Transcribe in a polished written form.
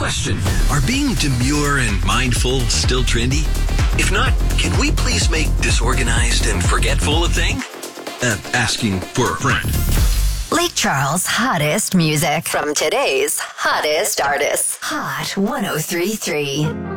Question: are being demure and mindful still trendy? If not, can we please make disorganized and forgetful a thing? Asking for a friend. Lake Charles' hottest music from today's hottest artists. Hot 1033.